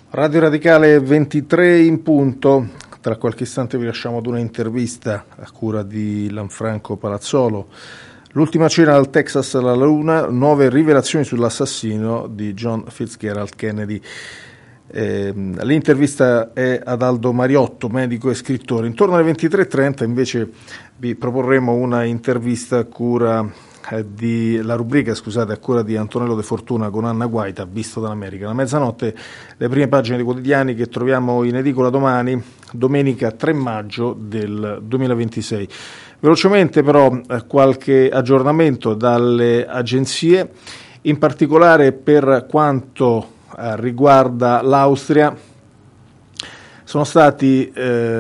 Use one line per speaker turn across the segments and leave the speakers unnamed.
Radio Radicale 23 in punto. Tra qualche istante vi lasciamo ad una intervista a cura di Lanfranco Palazzolo. L'ultima cena al Texas alla Luna, nuove rivelazioni sull'assassino di John Fitzgerald Kennedy. L'intervista è ad Aldo Mariotto, medico e scrittore. Intorno alle 23:30 invece vi proporremo una intervista a cura la rubrica a cura di Antonello De Fortuna con Anna Guaita, Visto dall'America. La mezzanotte, le prime pagine dei quotidiani che troviamo in edicola domani, domenica 3 maggio del 2026. Velocemente però qualche aggiornamento dalle agenzie, in particolare per quanto riguarda l'Austria. Sono stati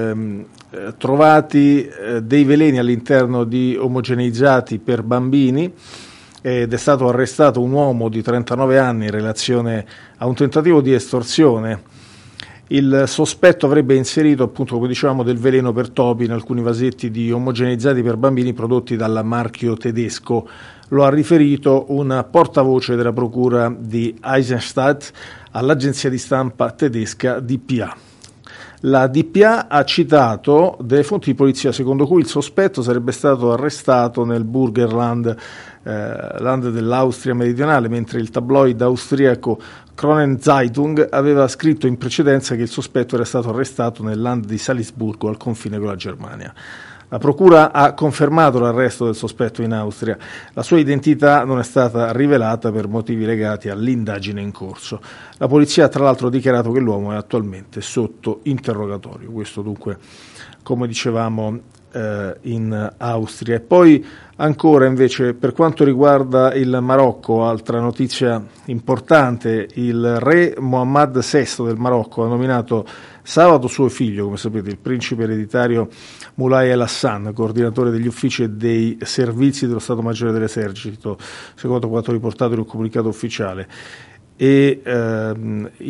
trovati dei veleni all'interno di omogeneizzati per bambini ed è stato arrestato un uomo di 39 anni in relazione a un tentativo di estorsione. Il sospetto avrebbe inserito, appunto, come dicevamo, del veleno per topi in alcuni vasetti di omogeneizzati per bambini prodotti dal marchio tedesco. Lo ha riferito un portavoce della procura di Eisenstadt all'agenzia di stampa tedesca dpa. La DPA ha citato delle fonti di polizia secondo cui il sospetto sarebbe stato arrestato nel Burgenland, land dell'Austria meridionale, mentre il tabloid austriaco Kronenzeitung aveva scritto in precedenza che il sospetto era stato arrestato nel land di Salisburgo, al confine con la Germania. La procura ha confermato l'arresto del sospetto in Austria. La sua identità non è stata rivelata per motivi legati all'indagine in corso. La polizia ha tra l'altro dichiarato che l'uomo è attualmente sotto interrogatorio. Questo dunque, come dicevamo, in Austria. E poi ancora invece per quanto riguarda il Marocco, altra notizia importante, il re Mohammed VI del Marocco ha nominato sabato suo figlio, come sapete, il principe ereditario Moulay El Hassan, coordinatore degli uffici e dei servizi dello Stato Maggiore dell'Esercito, secondo quanto riportato in un comunicato ufficiale.